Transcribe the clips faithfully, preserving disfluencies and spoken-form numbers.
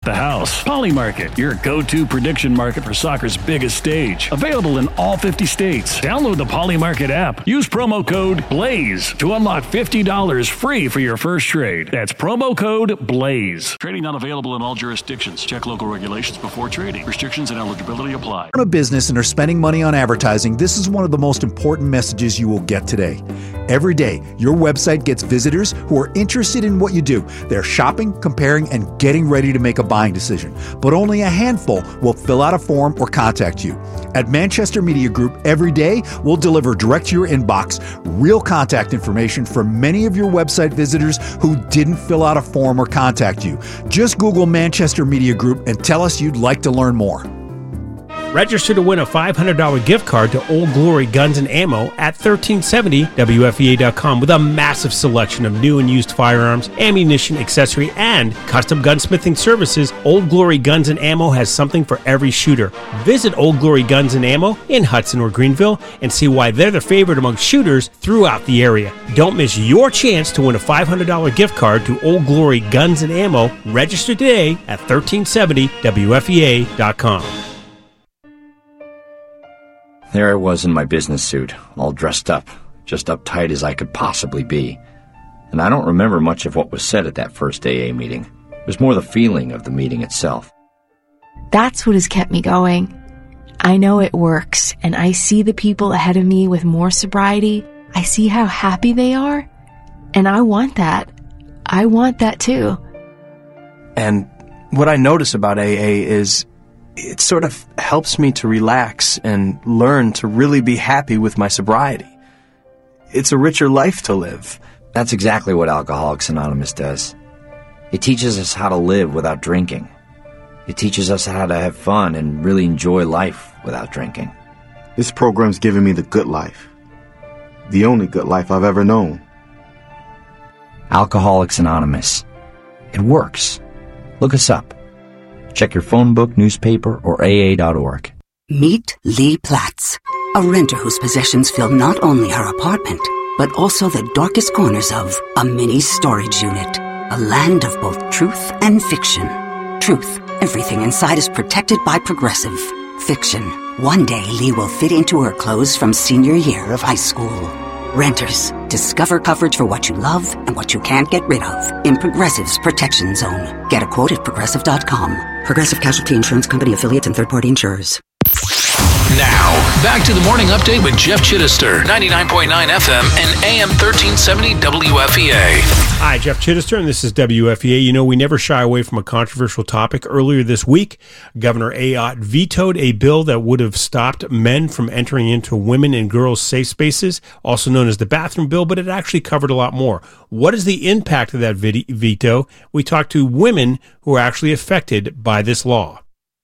the house. Polymarket, your go-to prediction market for soccer's biggest stage. Available in all fifty states. Download the Polymarket app. Use promo code BLAZE to unlock fifty dollars free for your first trade. That's promo code BLAZE. Trading not available in all jurisdictions. Check local regulations before trading. Restrictions and eligibility apply. Run a business and are spending money on advertising, this is one of the most important messages you will get today. Every day, your website gets visitors who are interested in what you do. They're shopping, comparing, and getting ready to make a buying decision. But only a handful will fill out a form or contact you. At Manchester Media Group, every day, we'll deliver direct to your inbox real contact information from many of your website visitors who didn't fill out a form or contact you. Just Google Manchester Media Group and tell us you'd like to learn more. Register to win a five hundred dollars gift card to Old Glory Guns and Ammo at thirteen seventy W F E A dot com with a massive selection of new and used firearms, ammunition, accessory, and custom gunsmithing services. Old Glory Guns and Ammo has something for every shooter. Visit Old Glory Guns and Ammo in Hudson or Greenville and see why they're the favorite among shooters throughout the area. Don't miss your chance to win a five hundred dollars gift card to Old Glory Guns and Ammo. Register today at thirteen seventy W F E A dot com. There I was in my business suit, all dressed up, just uptight as I could possibly be. And I don't remember much of what was said at that first A A meeting. It was more the feeling of the meeting itself. That's what has kept me going. I know it works, and I see the people ahead of me with more sobriety. I see how happy they are, and I want that. I want that too. And what I notice about A A is it sort of helps me to relax and learn to really be happy with my sobriety. It's a richer life to live. That's exactly what Alcoholics Anonymous does. It teaches us how to live without drinking. It teaches us how to have fun and really enjoy life without drinking. This program's given me the good life. The only good life I've ever known. Alcoholics Anonymous. It works. Look us up. Check your phone book, newspaper, or A A dot org. Meet Lee Platts, a renter whose possessions fill not only her apartment, but also the darkest corners of a mini storage unit. A land of both truth and fiction. Truth, everything inside is protected by Progressive. Fiction, one day Lee will fit into her clothes from senior year of high school. Renters, discover coverage for what you love and what you can't get rid of in Progressive's Protection Zone. Get a quote at Progressive dot com. Progressive Casualty Insurance Company affiliates and third-party insurers. Now, back to the Morning Update with Jeff Chittister, ninety-nine point nine F M and A M thirteen seventy W F E A. Hi, Jeff Chittister, and this is W F E A. You know, we never shy away from a controversial topic. Earlier this week, Governor Ayotte vetoed a bill that would have stopped men from entering into women and girls' safe spaces, also known as the bathroom bill, but it actually covered a lot more. What is the impact of that veto? We talked to women who are actually affected by this law.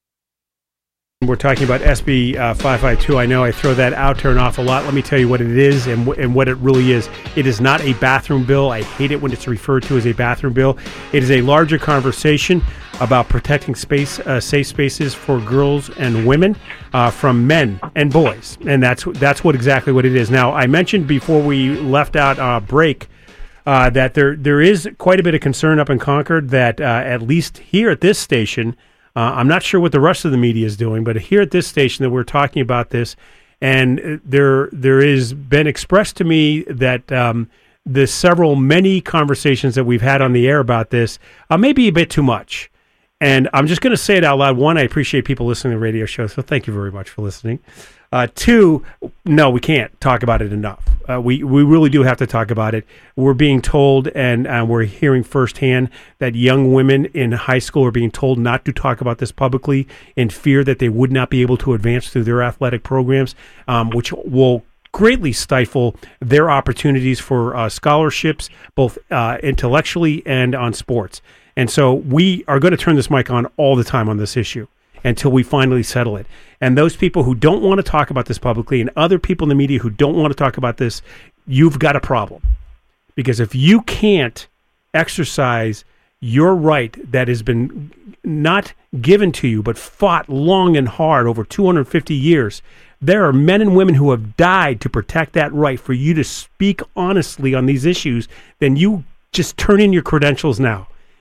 We're talking about S B uh, five fifty-two. I know I throw that out there and off a lot. Let me tell you what it is and, w- and what it really is. It is not a bathroom bill. I hate it when it's referred to as a bathroom bill. It is a larger conversation about protecting space, uh, safe spaces for girls and women uh, from men and boys. And that's that's what exactly what it is. Now, I mentioned before we left out uh, break uh, that there there is quite a bit of concern up in Concord that uh, at least here at this station, Uh, I'm not sure what the rest of the media is doing, but here at this station that we're talking about this, and there there is been expressed to me that um, the several, many conversations that we've had on the air about this uh, may be a bit too much. And I'm just going to say it out loud. One, I appreciate people listening to the radio show, so thank you very much for listening. Uh, two, no, we can't talk about it enough. Uh, we, we really do have to talk about it. We're being told, and uh, we're hearing firsthand, that young women in high school are being told not to talk about this publicly in fear that they would not be able to advance through their athletic programs, um, which will greatly stifle their opportunities for uh, scholarships, both uh, intellectually and on sports. And so we are going to turn this mic on all the time on this issue until we finally settle it. And those people who don't want to talk about this publicly and other people in the media who don't want to talk about this, you've got a problem. Because if you can't exercise your right that has been not given to you, but fought long and hard over two hundred fifty years, there are men and women who have died to protect that right for you to speak honestly on these issues, then you just turn in your credentials now.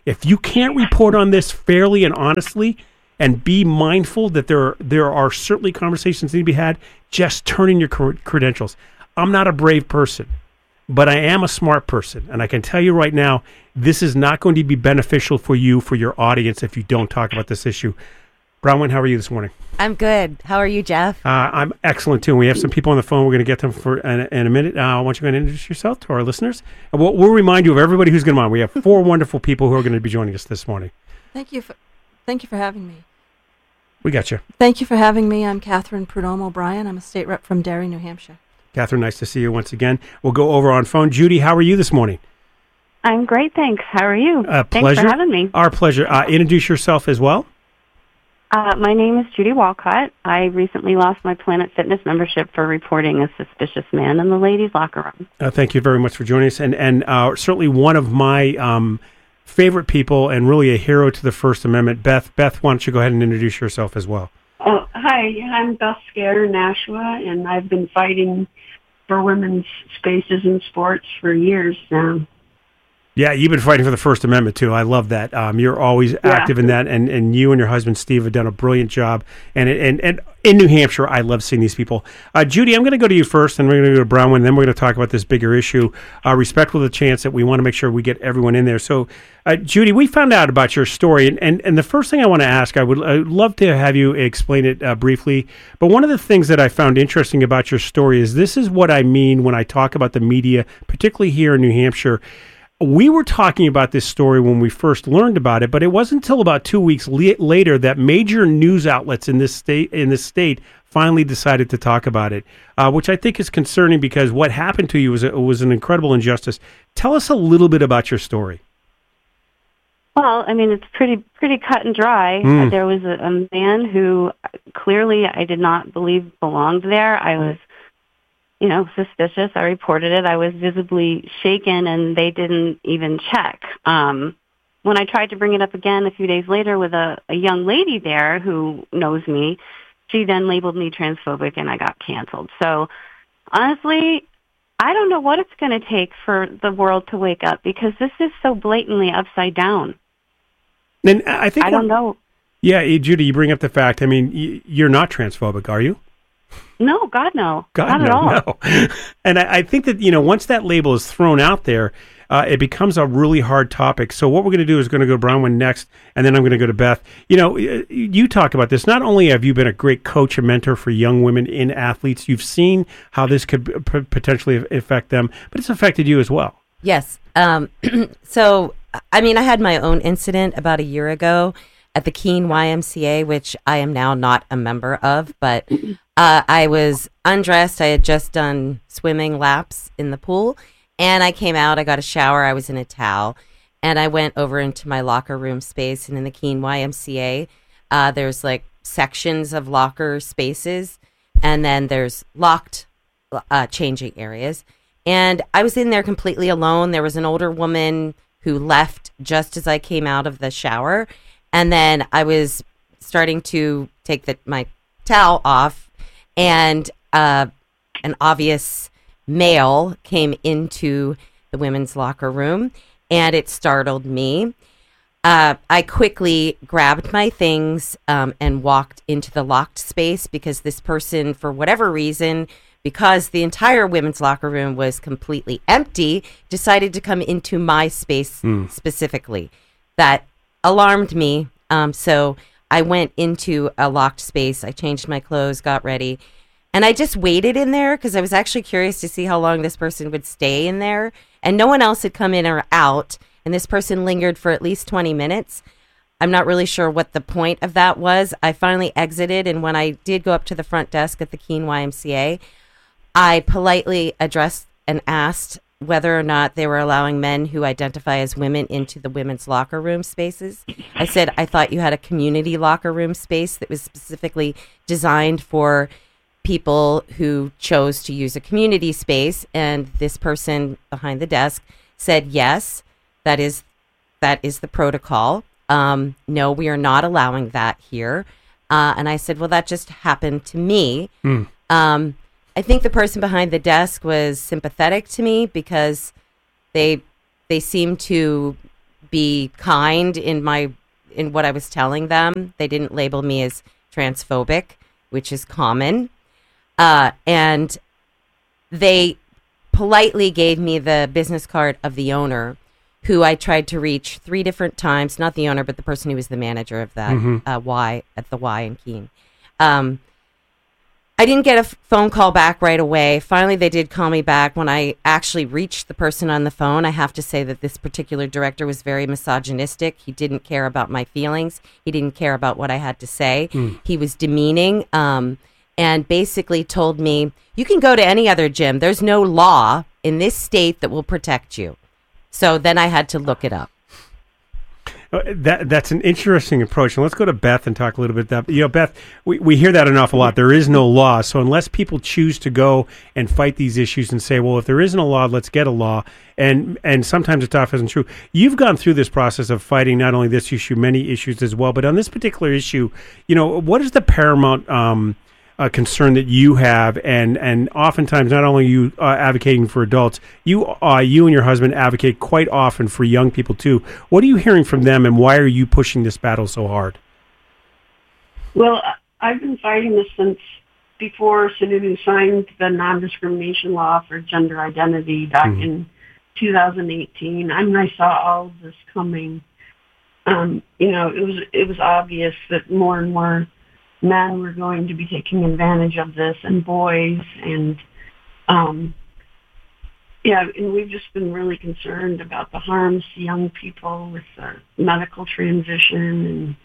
If you can't report on this fairly and honestly and be mindful that there are, there are certainly conversations that need to be had, just turn in your cr- credentials. I'm not a brave person, but I am a smart person. And I can tell you right now, this is not going to be beneficial for you, for your audience, if you don't talk about this issue. Bronwyn, how are you this morning? I'm good. How are you, Jeff? Uh, I'm excellent, too. We have some people on the phone. We're going to get them for in, in a minute. Uh, I want you to go ahead and introduce yourself to our listeners. And we'll, we'll remind you of everybody who's going to be on. We have four wonderful people who are going to be joining us this morning. Thank you for, thank you for having me. We got you. Thank you for having me. I'm Catherine Prudhomme O'Brien. I'm a state rep from Derry, New Hampshire. Catherine, nice to see you once again. We'll go over on phone. Judy, how are you this morning? I'm great, thanks. How are you? Uh, Thanks pleasure. for having me. Our pleasure. Uh, introduce yourself as well. Uh, my name is Judy Walcott. I recently lost my Planet Fitness membership for reporting a suspicious man in the ladies' locker room. Uh, thank you very much for joining us. And, and uh, certainly one of my um, favorite people and really a hero to the First Amendment. Beth, Beth, why don't you go ahead and introduce yourself as well? Oh, hi, I'm Beth Scare, Nashua, and I've been fighting for women's spaces in sports for years now. Yeah, you've been fighting for the First Amendment, too. I love that. Um, you're always Yeah. active in that, and, and you and your husband, Steve, have done a brilliant job. And and, and in New Hampshire, I love seeing these people. Uh, Judy, I'm going to go to you first, and we're going to go to Bronwyn, and then we're going to talk about this bigger issue, uh, respectful of the chance that we want to make sure we get everyone in there. So, uh, Judy, we found out about your story, and, and, and the first thing I want to ask, I would, I would love to have you explain it uh, briefly, but one of the things that I found interesting about your story is this is what I mean when I talk about the media, particularly here in New Hampshire. We were talking about this story when we first learned about it, but it wasn't until about two weeks le- later that major news outlets in this state in this state finally decided to talk about it, uh, which I think is concerning because what happened to you was a, was an incredible injustice. Tell us a little bit about your story. Well, I mean, it's pretty pretty cut and dry. Mm. Uh, there was a, a man who clearly I did not believe belonged there. I was, you know, suspicious. I reported it. I was visibly shaken, and they didn't even check. Um, when I tried to bring it up again a few days later with a, a young lady there who knows me, she then labeled me transphobic, and I got canceled. So, honestly, I don't know what it's going to take for the world to wake up because this is so blatantly upside down. And I think I don't know. Yeah, Judy, you bring up the fact. I mean, y- you're not transphobic, are you? No, God, no. God, Not no, at all. no. And I, I think that, you know, once that label is thrown out there, uh, it becomes a really hard topic. So what we're going to do is going to go to Bronwyn next, and then I'm going to go to Beth. You know, you talk about this. Not only have you been a great coach and mentor for young women in athletes, you've seen how this could p- potentially affect them, but it's affected you as well. Yes. Um, so, I mean, I had my own incident about a year ago at the Keene Y M C A, which I am now not a member of, but uh, I was undressed. I had just done swimming laps in the pool, and I came out. I got a shower. I was in a towel, and I went over into my locker room space. And in the Keene Y M C A, uh, there's like sections of locker spaces, and then there's locked uh, changing areas. And I was in there completely alone. There was an older woman who left just as I came out of the shower. And then I was starting to take the, my towel off, and uh, an obvious male came into the women's locker room, and it startled me. Uh, I quickly grabbed my things um, and walked into the locked space because this person, for whatever reason, because the entire women's locker room was completely empty, decided to come into my space mm. specifically. That alarmed me. Um, so I went into a locked space. I changed my clothes, got ready, and I just waited in there because I was actually curious to see how long this person would stay in there. And no one else had come in or out, and this person lingered for at least twenty minutes. I'm not really sure what the point of that was. I finally exited, and when I did go up to the front desk at the Keene Y M C A, I politely addressed and asked whether or not they were allowing men who identify as women into the women's locker room spaces. I said, I thought you had a community locker room space that was specifically designed for people who chose to use a community space. And this person behind the desk said, yes, that is that is the protocol. Um, no, we are not allowing that here. Uh, and I said, well, that just happened to me. Mm. Um, I think the person behind the desk was sympathetic to me because they they seemed to be kind in my in what I was telling them. They didn't label me as transphobic, which is common. Uh, and they politely gave me the business card of the owner, who I tried to reach three different times. Not the owner, but the person who was the manager of that Mm-hmm. uh, Y at the Y in Keene. Um, I didn't get a f- phone call back right away. Finally, they did call me back. When I actually reached the person on the phone, I have to say that this particular director was very misogynistic. He didn't care about my feelings. He didn't care about what I had to say. Mm. He was demeaning um, and basically told me, you can go to any other gym. There's no law in this state that will protect you. So then I had to look it up. Uh, That that's an interesting approach, and let's go to Beth and talk a little bit about that. You know, Beth, we, we hear that an awful lot. There is no law, so unless people choose to go and fight these issues and say, well, if there isn't a law, let's get a law, and and sometimes it's often true. You've gone through this process of fighting not only this issue, many issues as well, but on this particular issue, you know, what is the paramount um, uh, concern that you have, and and oftentimes not only you uh, advocating for adults, you uh, you and your husband advocate quite often for young people too. What are you hearing from them, and why are you pushing this battle so hard? Well, I've been fighting this since before Sununu signed the non-discrimination law for gender identity back Mhm. in two thousand eighteen. I mean, I saw all of this coming. Um, you know, it was it was obvious that more and more men were going to be taking advantage of this, and boys, and um, yeah, and we've just been really concerned about the harms to young people with uh, medical transition, and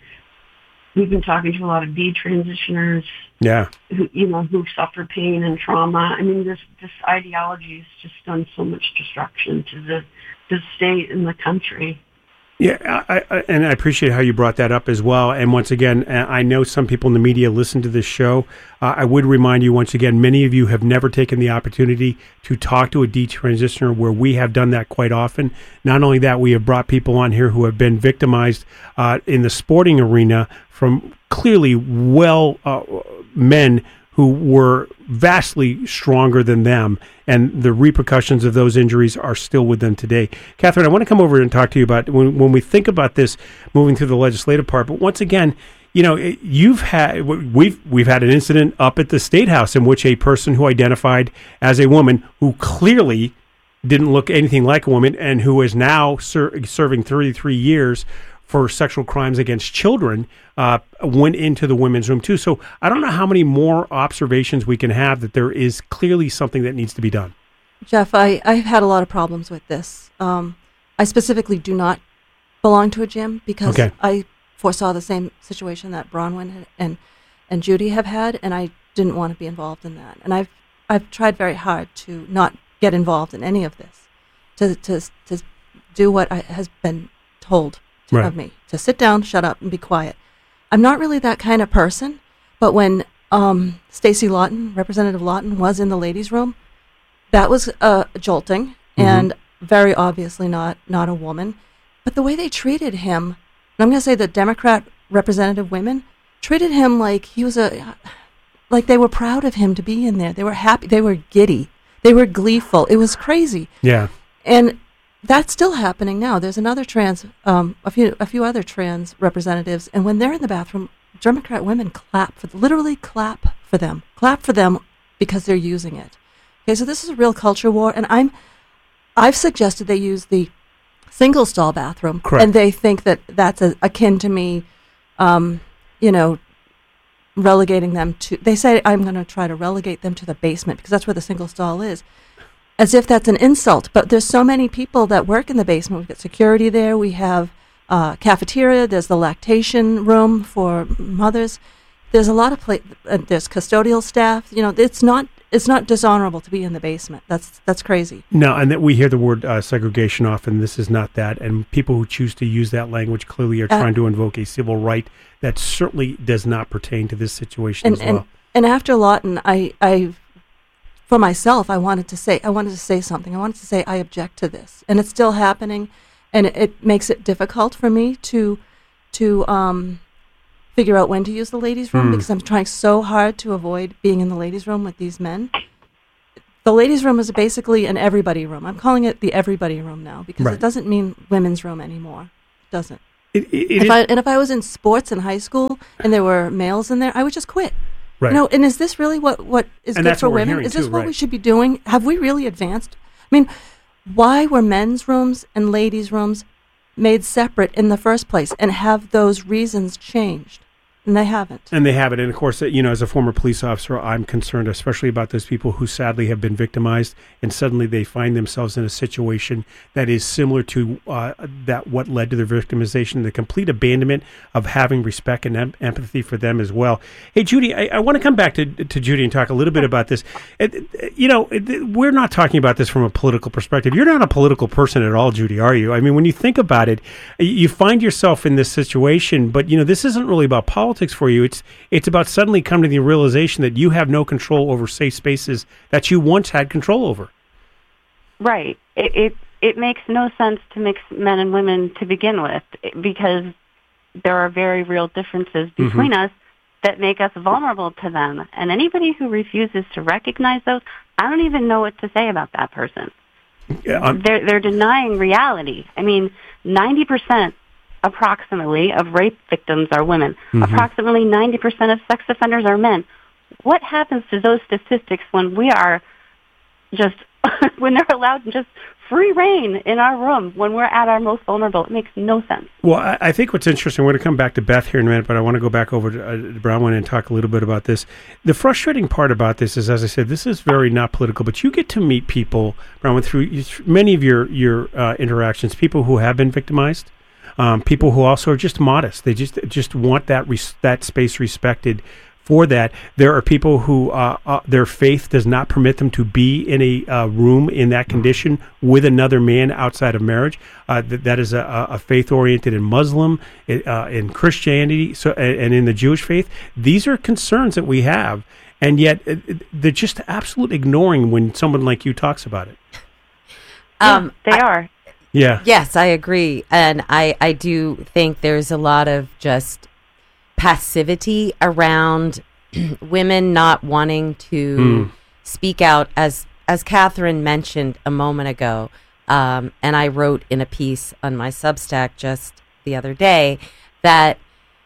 we've been talking to a lot of detransitioners, Yeah. who you know who suffer pain and trauma. I mean, this this ideology has just done so much destruction to the the state and the country. Yeah, I, I, and I appreciate how you brought that up as well. And once again, uh, I know some people in the media listen to this show. Uh, I would remind you once again, many of you have never taken the opportunity to talk to a detransitioner, where we have done that quite often. Not only that, we have brought people on here who have been victimized uh, in the sporting arena from clearly well uh, men who were vastly stronger than them, and the repercussions of those injuries are still with them today. Catherine, I want to come over and talk to you about when, when we think about this moving through the legislative part. But once again, you know, it- you've had we've we've had an incident up at the State House in which a person who identified as a woman, who clearly didn't look anything like a woman, and who is now ser- serving thirty-three years for sexual crimes against children, uh, went into the women's room too. So I don't know how many more observations we can have that there is clearly something that needs to be done. Jeff, I, I've had a lot of problems with this. Um, I specifically do not belong to a gym because Okay. I foresaw the same situation that Bronwyn had, and and Judy have had, and I didn't want to be involved in that. And I've I've tried very hard to not get involved in any of this, to to to do what I, has been told to, Right. of me, to sit down, shut up, and be quiet. I'm not really that kind of person, but when um, Stacey Lawton, Representative Lawton, was in the ladies' room, that was uh, jolting, and very obviously not not a woman. But the way they treated him, and I'm going to say the Democrat representative women treated him like he was a, like they were proud of him to be in there. They were happy. They were giddy. They were gleeful. It was crazy. Yeah. And that's still happening now. There's another trans, um, a few, a few other trans representatives, and when they're in the bathroom, Democrat women clap for, literally clap for them, clap for them because they're using it. Okay, so this is a real culture war, and I'm, I've suggested they use the single stall bathroom, Correct. and they think that that's a, akin to me, um, you know, relegating them to. They say I'm going to try to relegate them to the basement because that's where the single stall is. As if that's an insult, but there's so many people that work in the basement. We've got security there. We have uh, cafeteria. There's the lactation room for mothers. There's a lot of pla- uh, there's custodial staff. You know, it's not it's not dishonorable to be in the basement. That's that's crazy. No, and that we hear the word uh, segregation often. This is not that, and people who choose to use that language clearly are Uh, trying to invoke a civil right that certainly does not pertain to this situation And as well. and, and after Lawton, I I for myself, I wanted to say I wanted to say something. I wanted to say I object to this, and it's still happening, and it, it makes it difficult for me to to um, figure out when to use the ladies' room Hmm. because I'm trying so hard to avoid being in the ladies' room with these men. The ladies' room is basically an everybody room. I'm calling it the everybody room now because Right. it doesn't mean women's room anymore. doesn't. It, it, if it, I, and if I was in sports in high school and there were males in there, I would just quit. Right. You know, and is this really what, what is and good that's for what we're women? hearing Is this too, what right. we should be doing? Have we really advanced? I mean, why were men's rooms and ladies' rooms made separate in the first place, and have those reasons changed? And they haven't. And they haven't. And of course, you know, as a former police officer, I'm concerned especially about those people who sadly have been victimized, and suddenly they find themselves in a situation that is similar to uh, that what led to their victimization, the complete abandonment of having respect and em- empathy for them as well. Hey, Judy, I, I want to come back to, to Judy and talk a little bit about this. It, it, you know, it, we're not talking about this from a political perspective. You're not a political person at all, Judy, are you? I mean, when you think about it, you find yourself in this situation, but, you know, this isn't really about politics for you. It's it's about suddenly coming to the realization that you have no control over safe spaces that you once had control over. Right. It it, it makes no sense to mix men and women to begin with, because there are very real differences between Mm-hmm. us that make us vulnerable to them. And anybody who refuses to recognize those, I don't even know what to say about that person. Yeah, I'm- they're they're denying reality. I mean, ninety percent approximately of rape victims are women. Mm-hmm. Approximately ninety percent of sex offenders are men. What happens to those statistics when we are just, when they're allowed just free reign in our room, when we're at our most vulnerable? It makes no sense. Well, I, I think what's interesting, we're going to come back to Beth here in a minute, but I want to go back over to, uh, to Bronwyn and talk a little bit about this. The frustrating part about this is, as I said, this is very not political, but you get to meet people, Bronwyn, through you, many of your, your uh, interactions, people who have been victimized. Um, people who also are just modest. They just just want that res- that space respected. For that, there are people who uh, uh, their faith does not permit them to be in a uh, room in that condition with another man outside of marriage. Uh, th- that is a, a faith-oriented in Muslim, uh, in Christianity, so and, and in the Jewish faith. These are concerns that we have, and yet uh, they're just absolutely ignoring when someone like you talks about it. Um, they I- are. Yeah. Yes, I agree. And I, I do think there's a lot of just passivity around women not wanting to Mm. speak out, as as Catherine mentioned a moment ago. Um, and I wrote in a piece on my Substack just the other day that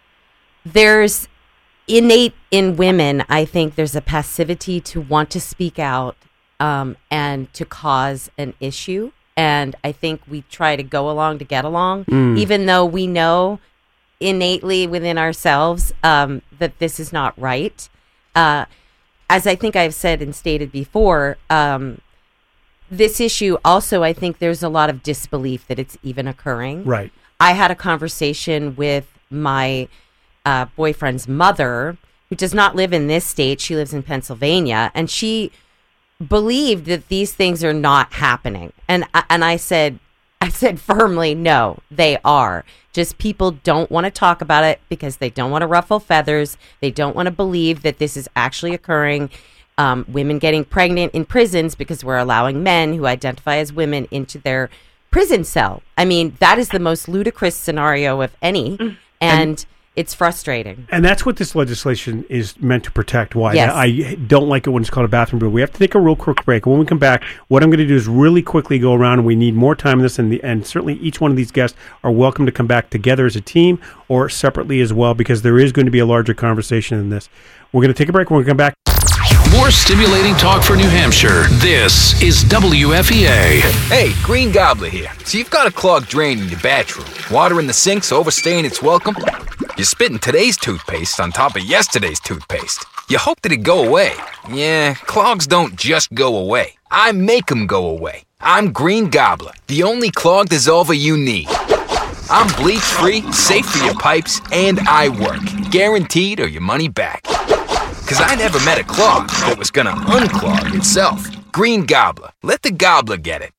there's innate in women, I think there's a passivity to want to speak out um, and to cause an issue. And I think we try to go along to get along, Mm. even though we know innately within ourselves um, that this is not right. Uh, as I think I've said and stated before, um, this issue also, I think there's a lot of disbelief that it's even occurring. Right. I had a conversation with my uh, boyfriend's mother, who does not live in this state. She lives in Pennsylvania, and she believed that these things are not happening. And and I said, I said firmly, no, they are. Just people don't want to talk about it because they don't want to ruffle feathers. They don't want to believe that this is actually occurring. Um, women getting pregnant in prisons because we're allowing men who identify as women into their prison cell. I mean, that is the most ludicrous scenario of any. And, and it's frustrating. And that's what this legislation is meant to protect. Why? Yes. I don't like it when it's called a bathroom bill. We have to take a real quick break. When we come back, what I'm going to do is really quickly go around, and we need more time in this, and, the, and certainly each one of these guests are welcome to come back together as a team or separately as well, because there is going to be a larger conversation in this. We're going to take a break. When we come back, more stimulating talk for New Hampshire. This is W F E A. Hey, Green Gobbler here. So you've got a clogged drain in your bathroom. Water in the sink's overstaying its welcome. You're spitting today's toothpaste on top of yesterday's toothpaste. You hope that it go away. Yeah, clogs don't just go away. I make them go away. I'm Green Gobbler, the only clog dissolver you need. I'm bleach-free, safe for your pipes, and I work. Guaranteed or your money back. Cause I never met a clog that was gonna unclog itself. Green Gobbler. Let the gobbler get it.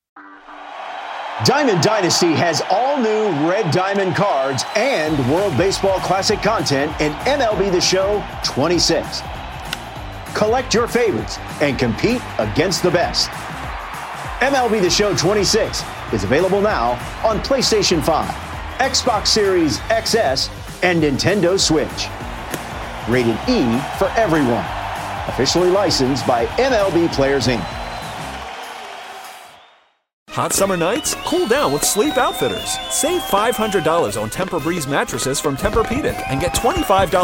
Diamond Dynasty has all new Red Diamond cards and World Baseball Classic content in M L B The Show twenty-six. Collect your favorites and compete against the best. M L B The Show twenty-six is available now on PlayStation five, Xbox Series X S, and Nintendo Switch. Rated E for everyone. Officially licensed by M L B Players Incorporated. Hot summer nights? Cool down with Sleep Outfitters. Save five hundred dollars on Tempur-Breeze mattresses from Tempur-Pedic and get twenty-five dollars